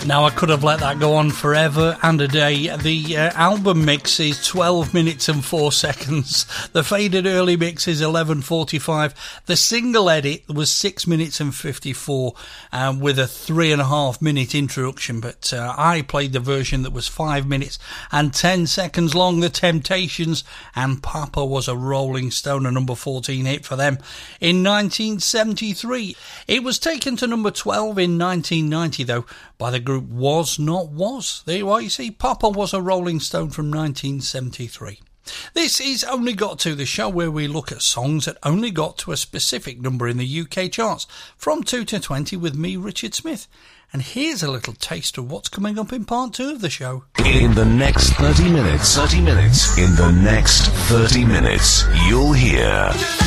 Now, I could have let that go on forever and a day. The album mix is 12 minutes and 4 seconds. The faded early mix is 11:45. The single edit was 6 minutes and 54 with a 3.5 minute introduction. But I played the version that was 5 minutes and 10 seconds long. The Temptations and Papa Was a Rolling Stone, a number 14 hit for them in 1973. It was taken to number 12 in 1990, though, by the group Was Not Was. There you are, you see, Papa Was a Rolling Stone from 1973. This is Only Got To, the show where we look at songs that only got to a specific number in the UK charts, from 2 to 20 with me, Richard Smith. And here's a little taste of what's coming up in part 2 of the show. In the next 30 minutes, you'll hear